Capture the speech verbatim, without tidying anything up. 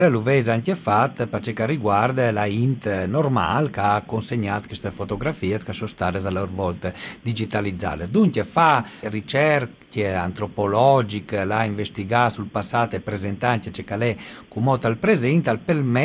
Lo vesa anche fatto perché riguarda la int normale che ha consegnato queste fotografie che sono state a loro volta digitalizzate. Dunque fa ricerche antropologiche, la investigare sul passato e presentare ciò che è come al presente, al permettere